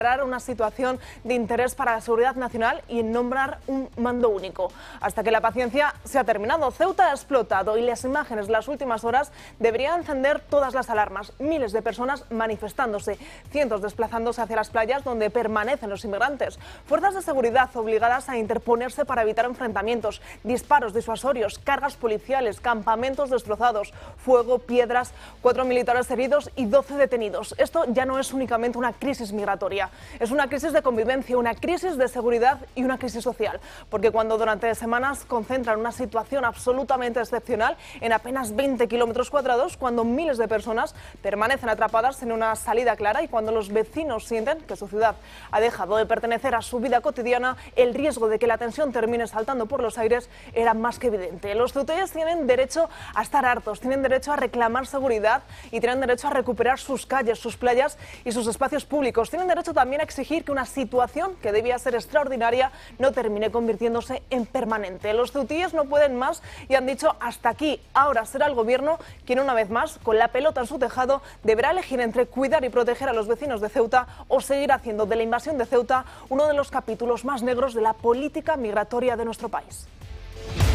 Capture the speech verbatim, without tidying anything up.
una situación de interés para la seguridad nacional y en nombrar un mando único. Hasta que la paciencia se ha terminado. Ceuta ha explotado y las imágenes de las últimas horas deberían encender todas las alarmas. Miles de personas manifestándose, cientos desplazándose hacia las playas donde permanecen los inmigrantes. Fuerzas de seguridad obligadas a interponerse para evitar enfrentamientos, disparos disuasorios, cargas policiales, campamentos destrozados, fuego, piedras, cuatro militares heridos y doce detenidos. Esto ya no es únicamente una crisis migratoria. Es una crisis de convivencia, una crisis de seguridad y una crisis social, porque cuando durante semanas concentran una situación absolutamente excepcional en apenas veinte kilómetros cuadrados, cuando miles de personas permanecen atrapadas en una salida clara y cuando los vecinos sienten que su ciudad ha dejado de pertenecer a su vida cotidiana, el riesgo de que la tensión termine saltando por los aires era más que evidente. Los ceutíes tienen derecho a estar hartos, tienen derecho a reclamar seguridad y tienen derecho a recuperar sus calles, sus playas y sus espacios públicos. Tienen derecho también a exigir que una situación que debía ser extraordinaria no termine convirtiéndose en permanente. Los ceutíes no pueden más y han dicho hasta aquí. Ahora será el gobierno quien una vez más, con la pelota en su tejado, deberá elegir entre cuidar y proteger a los vecinos de Ceuta o seguir haciendo de la invasión de Ceuta uno de los capítulos más negros de la política migratoria de nuestro país.